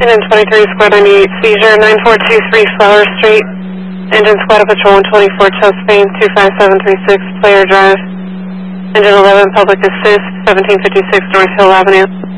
Engine 23 Squad 98 seizure, 9423 Flower Street. Engine Squad Patrol 124 Chesapeake 25736 Player Drive. Engine 11 Public Assist 1756 North Hill Avenue.